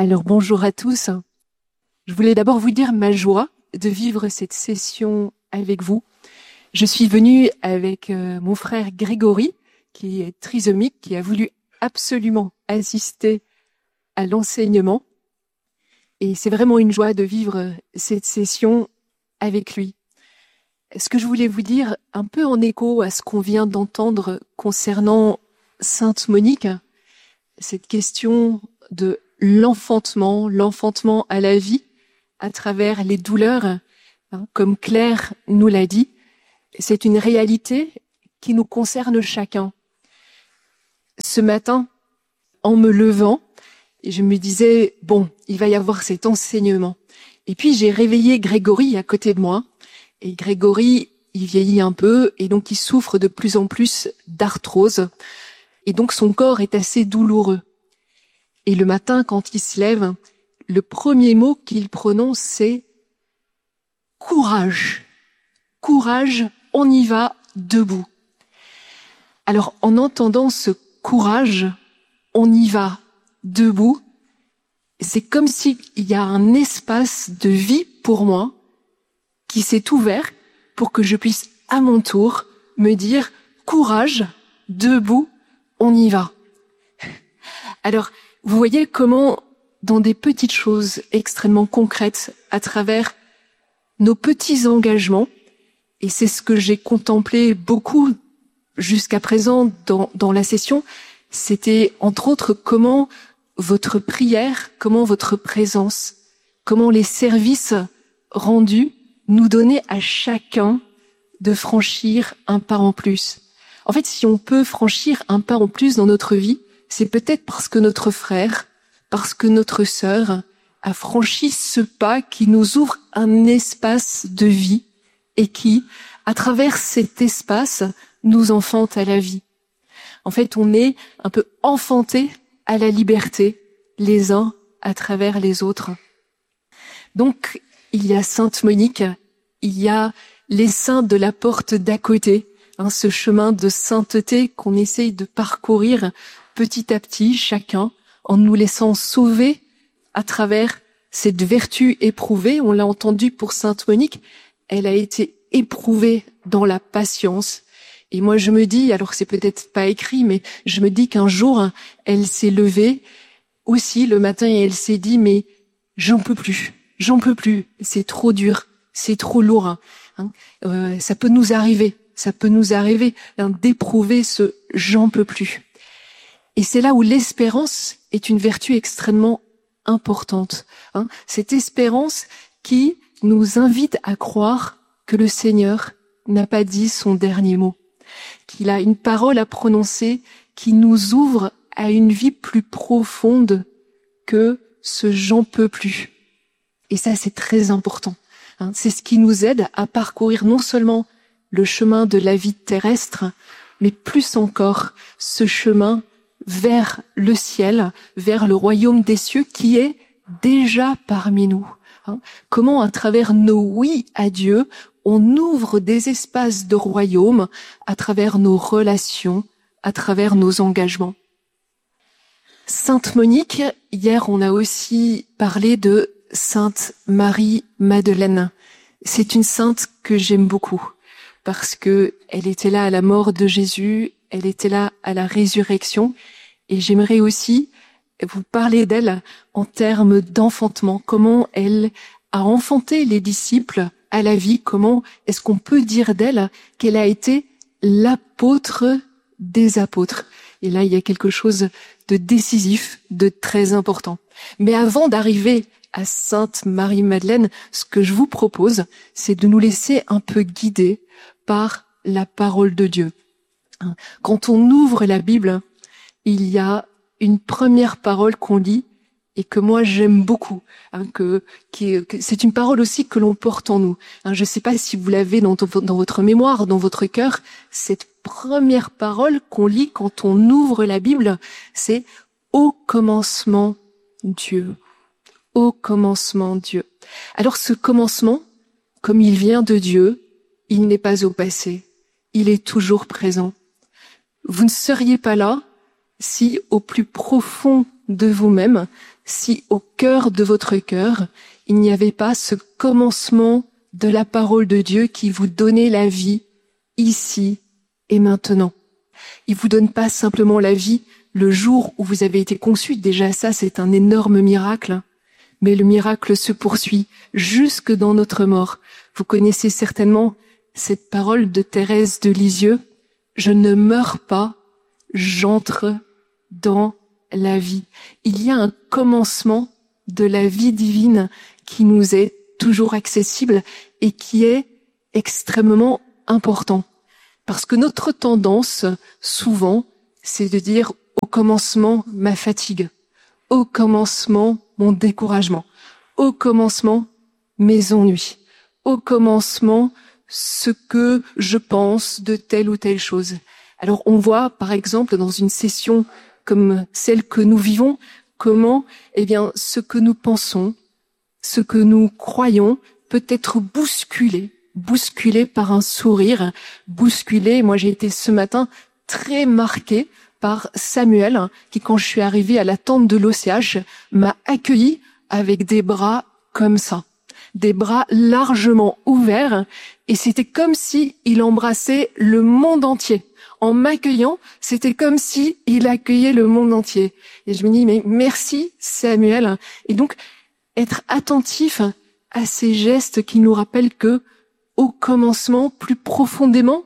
Alors bonjour à tous. Je voulais d'abord vous dire ma joie de vivre cette session avec vous. Je suis venue avec mon frère Grégory, qui est trisomique, qui a voulu absolument assister à l'enseignement. Et c'est vraiment une joie de vivre cette session avec lui. Ce que je voulais vous dire, un peu en écho à ce qu'on vient d'entendre concernant Sainte Monique, cette question de l'enfantement à la vie à travers les douleurs, comme Claire nous l'a dit, c'est une réalité qui nous concerne chacun. Ce matin, en me levant, je me disais, bon, il va y avoir cet enseignement. Et puis j'ai réveillé Grégory à côté de moi, et Grégory, il vieillit un peu, et donc il souffre de plus en plus d'arthrose, et donc son corps est assez douloureux. Et le matin, quand il se lève, le premier mot qu'il prononce, c'est « courage ». Courage, on y va, debout. Alors, en entendant ce courage, on y va, debout, c'est comme s'il y a un espace de vie pour moi qui s'est ouvert pour que je puisse, à mon tour, me dire « courage, debout, on y va ». Alors, vous voyez comment, dans des petites choses extrêmement concrètes, à travers nos petits engagements, et c'est ce que j'ai contemplé beaucoup jusqu'à présent dans la session, c'était entre autres comment votre prière, comment votre présence, comment les services rendus nous donnaient à chacun de franchir un pas en plus. En fait, si on peut franchir un pas en plus dans notre vie, c'est peut-être parce que notre frère, parce que notre sœur a franchi ce pas qui nous ouvre un espace de vie et qui, à travers cet espace, nous enfante à la vie. En fait, on est un peu enfantés à la liberté, les uns à travers les autres. Donc, il y a Sainte Monique, il y a les saints de la porte d'à côté, ce chemin de sainteté qu'on essaye de parcourir petit à petit, chacun, en nous laissant sauver à travers cette vertu éprouvée. On l'a entendu pour Sainte Monique, elle a été éprouvée dans la patience. Et moi, je me dis, alors c'est peut-être pas écrit, mais je me dis qu'un jour, elle s'est levée aussi le matin et elle s'est dit, mais j'en peux plus, c'est trop dur, c'est trop lourd. Ça peut nous arriver d'éprouver ce « j'en peux plus ». Et c'est là où l'espérance est une vertu extrêmement importante. Cette espérance qui nous invite à croire que le Seigneur n'a pas dit son dernier mot, qu'il a une parole à prononcer qui nous ouvre à une vie plus profonde que ce « j'en peux plus ». Et ça, c'est très important. C'est ce qui nous aide à parcourir non seulement le chemin de la vie terrestre, mais plus encore ce chemin vers le ciel, vers le royaume des cieux qui est déjà parmi nous. Comment, à travers nos oui à Dieu, on ouvre des espaces de royaume à travers nos relations, à travers nos engagements. Sainte Monique, hier on a aussi parlé de Sainte Marie-Madeleine. C'est une sainte que j'aime beaucoup parce que elle était là à la mort de Jésus, elle était là à la résurrection. Et j'aimerais aussi vous parler d'elle en termes d'enfantement. Comment elle a enfanté les disciples à la vie. Comment est-ce qu'on peut dire d'elle qu'elle a été l'apôtre des apôtres. Et là, il y a quelque chose de décisif, de très important. Mais avant d'arriver à Sainte Marie-Madeleine, ce que je vous propose, c'est de nous laisser un peu guider par la parole de Dieu. Quand on ouvre la Bible, il y a une première parole qu'on lit et que moi j'aime beaucoup, c'est une parole aussi que l'on porte en nous. Je ne sais pas si vous l'avez dans votre mémoire, dans votre cœur, cette première parole qu'on lit quand on ouvre la Bible, c'est « Au commencement, Dieu ». Au commencement, Dieu. Alors ce commencement, comme il vient de Dieu, il n'est pas au passé, il est toujours présent. Vous ne seriez pas là si, au plus profond de vous-même si au cœur de votre cœur, il n'y avait pas ce commencement de la parole de Dieu qui vous donnait la vie ici et maintenant. Il vous donne pas simplement la vie le jour où vous avez été conçu. Déjà ça, c'est un énorme miracle. Mais le miracle se poursuit jusque dans notre mort. Vous connaissez certainement cette parole de Thérèse de Lisieux. Je ne meurs pas, j'entre dans la vie. Il y a un commencement de la vie divine qui nous est toujours accessible et qui est extrêmement important. Parce que notre tendance, souvent, c'est de dire au commencement ma fatigue, au commencement mon découragement, au commencement mes ennuis, au commencement ce que je pense de telle ou telle chose. Alors on voit par exemple dans une session comme celle que nous vivons, comment ce que nous pensons, ce que nous croyons peut être bousculé par un sourire, bousculé. Moi j'ai été ce matin très marquée par Samuel, qui quand je suis arrivée à la tente de l'OCH, m'a accueilli avec des bras comme ça, des bras largement ouverts, et c'était comme si il embrassait le monde entier. En m'accueillant, c'était comme si il accueillait le monde entier. Et je me dis, mais merci Samuel. Et donc, être attentif à ces gestes qui nous rappellent que, au commencement, plus profondément,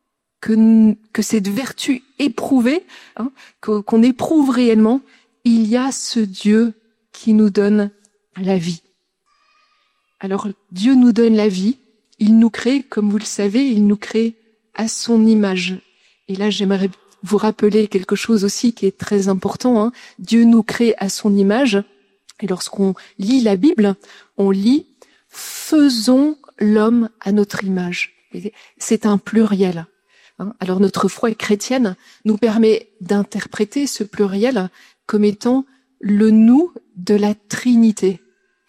que cette vertu éprouvée, qu'on éprouve réellement, il y a ce Dieu qui nous donne la vie. Alors, Dieu nous donne la vie, il nous crée, comme vous le savez, il nous crée à son image. Et là, j'aimerais vous rappeler quelque chose aussi qui est très important. Dieu nous crée à son image. Et lorsqu'on lit la Bible, on lit « faisons l'homme à notre image ». C'est un pluriel. Alors notre foi chrétienne nous permet d'interpréter ce pluriel comme étant le nous de la Trinité.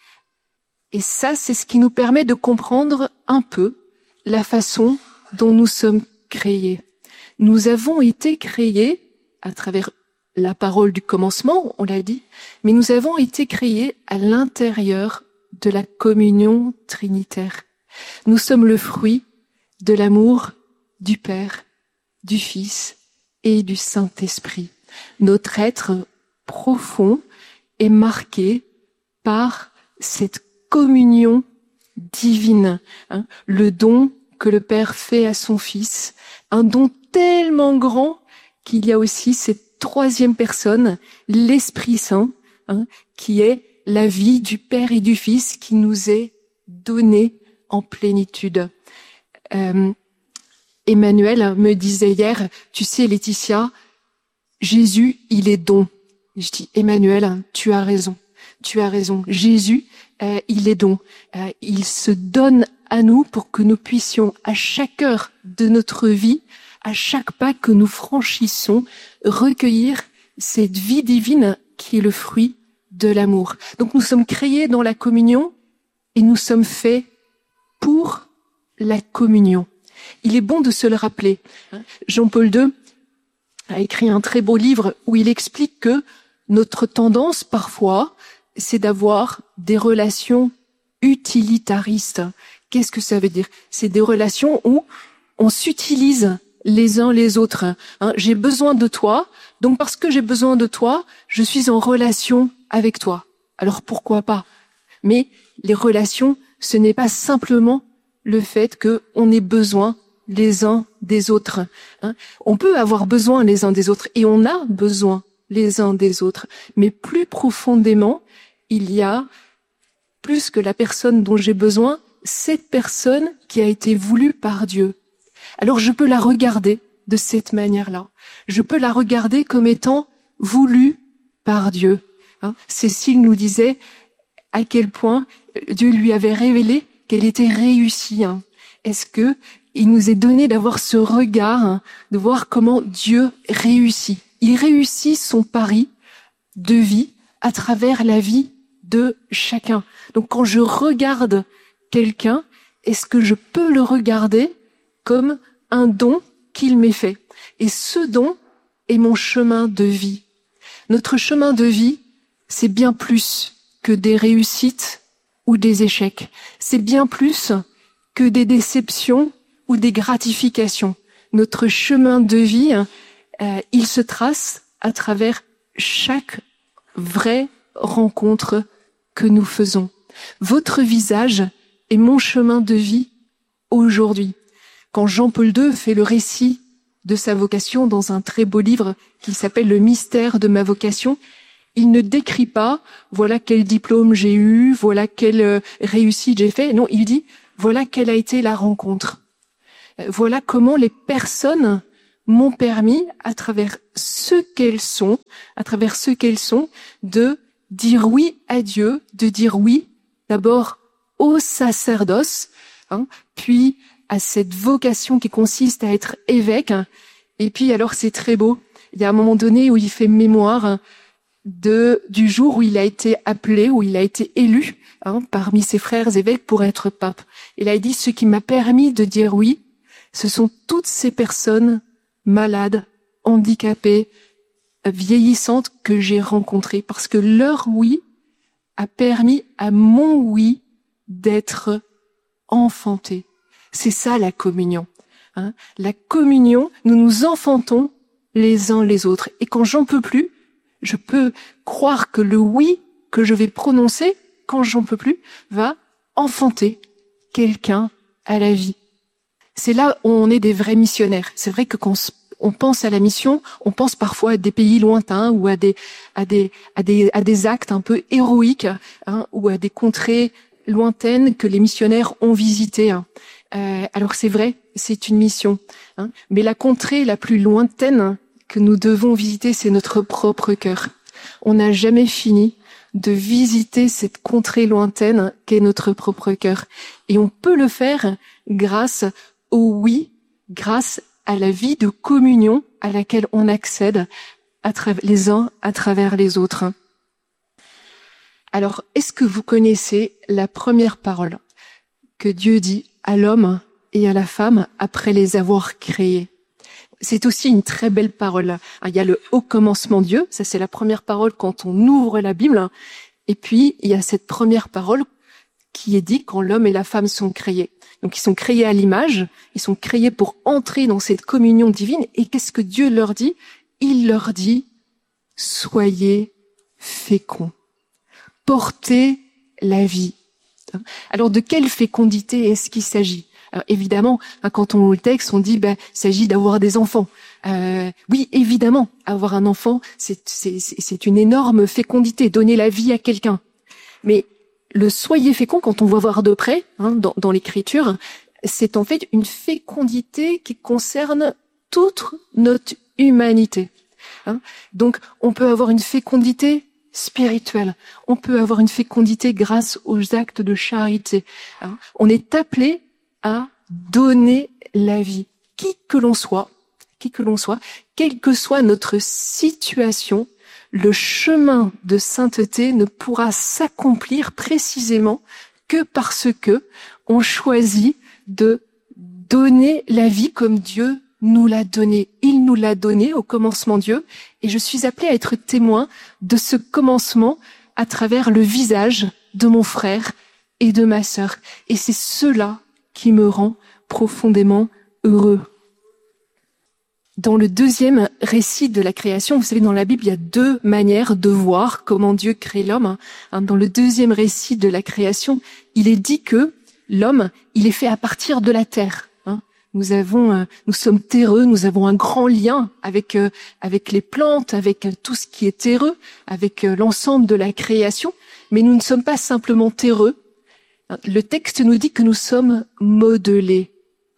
Et ça, c'est ce qui nous permet de comprendre un peu la façon dont nous sommes créés. Nous avons été créés à travers la parole du commencement, on l'a dit, mais nous avons été créés à l'intérieur de la communion trinitaire. Nous sommes le fruit de l'amour du Père, du Fils et du Saint-Esprit. Notre être profond est marqué par cette communion divine, le don que le Père fait à son Fils, un don tellement grand qu'il y a aussi cette troisième personne, l'Esprit Saint, qui est la vie du Père et du Fils qui nous est donnée en plénitude. Emmanuel me disait hier, tu sais Laetitia, Jésus, il est don. Et je dis, Emmanuel, tu as raison. Jésus, il est don. Il se donne à nous pour que nous puissions, à chaque heure de notre vie, à chaque pas que nous franchissons, recueillir cette vie divine qui est le fruit de l'amour. Donc nous sommes créés dans la communion et nous sommes faits pour la communion. Il est bon de se le rappeler. Jean-Paul II a écrit un très beau livre où il explique que notre tendance, parfois, c'est d'avoir des relations utilitaristes. Qu'est-ce que ça veut dire? C'est des relations où on s'utilise les uns les autres. J'ai besoin de toi, donc parce que j'ai besoin de toi, je suis en relation avec toi. Alors pourquoi pas? Mais les relations, ce n'est pas simplement le fait qu'on ait besoin les uns des autres. On peut avoir besoin les uns des autres et on a besoin les uns des autres. Mais plus profondément, il y a, plus que la personne dont j'ai besoin, cette personne qui a été voulue par Dieu. Alors je peux la regarder de cette manière-là. Je peux la regarder comme étant voulue par Dieu. Cécile nous disait à quel point Dieu lui avait révélé qu'elle était réussie. Est-ce que il nous est donné d'avoir ce regard, de voir comment Dieu réussit. Il réussit son pari de vie à travers la vie de chacun. Donc quand je regarde quelqu'un, est-ce que je peux le regarder comme un don qu'il m'ait fait? Et ce don est mon chemin de vie. Notre chemin de vie, c'est bien plus que des réussites ou des échecs. C'est bien plus que des déceptions ou des gratifications. Notre chemin de vie, il se trace à travers chaque vraie rencontre que nous faisons. Votre visage est mon chemin de vie aujourd'hui. Quand Jean-Paul II fait le récit de sa vocation dans un très beau livre qui s'appelle « Le mystère de ma vocation », il ne décrit pas « voilà quel diplôme j'ai eu, voilà quelle réussite j'ai fait ». Non, il dit « voilà quelle a été la rencontre ». Voilà comment les personnes m'ont permis, à travers ce qu'elles sont, de dire oui à Dieu, de dire oui d'abord au sacerdoce, puis à cette vocation qui consiste à être évêque. Et puis alors c'est très beau, il y a un moment donné où il fait mémoire du jour où il a été appelé, où il a été élu parmi ses frères évêques pour être pape. Il a dit, ce qui m'a permis de dire oui, ce sont toutes ces personnes malades, handicapées, vieillissantes que j'ai rencontrées, parce que leur oui a permis à mon oui d'être enfanté. C'est ça la communion. La communion, nous nous enfantons les uns les autres. Et quand j'en peux plus, je peux croire que le oui que je vais prononcer, quand j'en peux plus, va enfanter quelqu'un à la vie. C'est là où on est des vrais missionnaires. C'est vrai que quand on pense à la mission, on pense parfois à des pays lointains ou à des actes un peu héroïques, ou à des contrées lointaines que les missionnaires ont visitées. Alors c'est vrai, c'est une mission. Mais la contrée la plus lointaine que nous devons visiter, c'est notre propre cœur. On n'a jamais fini de visiter cette contrée lointaine qu'est notre propre cœur. Et on peut le faire grâce au oui, grâce à la vie de communion à laquelle on accède les uns à travers les autres. Alors, est-ce que vous connaissez la première parole que Dieu dit à l'homme et à la femme après les avoir créés? C'est aussi une très belle parole. Il y a le au commencement Dieu, ça c'est la première parole quand on ouvre la Bible. Et puis, il y a cette première parole qui est dit quand l'homme et la femme sont créés. Donc ils sont créés à l'image, ils sont créés pour entrer dans cette communion divine. Et qu'est-ce que Dieu leur dit? Il leur dit, soyez féconds, portez la vie. Alors de quelle fécondité est-ce qu'il s'agit? Alors, évidemment, quand on lit le texte, on dit, il s'agit d'avoir des enfants. Oui, évidemment, avoir un enfant, c'est une énorme fécondité, donner la vie à quelqu'un. Mais le soyez fécond, quand on va voir de près, dans l'écriture, c'est en fait une fécondité qui concerne toute notre humanité. Donc, on peut avoir une fécondité spirituelle. On peut avoir une fécondité grâce aux actes de charité. On est appelé à donner la vie. Qui que l'on soit, quelle que soit notre situation, le chemin de sainteté ne pourra s'accomplir précisément que parce que on choisit de donner la vie comme Dieu nous l'a donnée. Il nous l'a donnée au commencement Dieu, et je suis appelée à être témoin de ce commencement à travers le visage de mon frère et de ma sœur. Et c'est cela qui me rend profondément heureux. Dans le deuxième récit de la création, vous savez, dans la Bible, il y a deux manières de voir comment Dieu crée l'homme. Dans le deuxième récit de la création, il est dit que l'homme, il est fait à partir de la terre. Nous sommes terreux, nous avons un grand lien avec les plantes, avec tout ce qui est terreux, avec l'ensemble de la création. Mais nous ne sommes pas simplement terreux. Le texte nous dit que nous sommes modelés.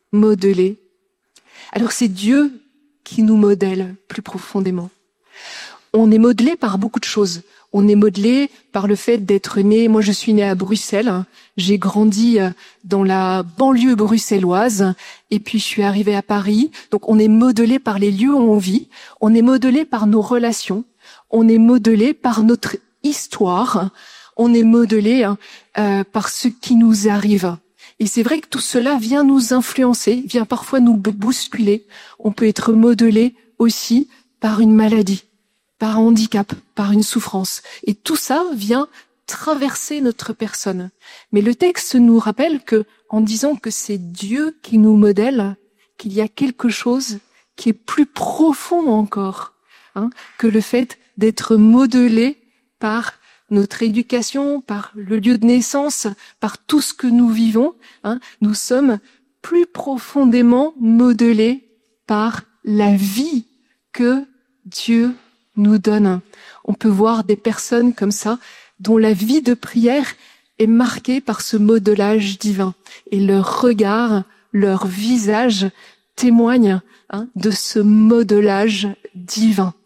Alors c'est Dieu qui nous modèle plus profondément. On est modelé par beaucoup de choses. On est modelé par le fait d'être né. Moi, je suis née à Bruxelles. J'ai grandi dans la banlieue bruxelloise. Et puis, je suis arrivée à Paris. Donc, on est modelé par les lieux où on vit. On est modelé par nos relations. On est modelé par notre histoire. On est modelé par ce qui nous arrive. Et c'est vrai que tout cela vient nous influencer, vient parfois nous bousculer. On peut être modelé aussi par une maladie, par un handicap, par une souffrance. Et tout ça vient traverser notre personne. Mais le texte nous rappelle que, en disant que c'est Dieu qui nous modèle, qu'il y a quelque chose qui est plus profond encore, que le fait d'être modelé par notre éducation, par le lieu de naissance, par tout ce que nous vivons. Nous sommes plus profondément modelés par la vie que Dieu nous donne. On peut voir des personnes comme ça, dont la vie de prière est marquée par ce modelage divin. Et leur regard, leur visage témoignent de ce modelage divin.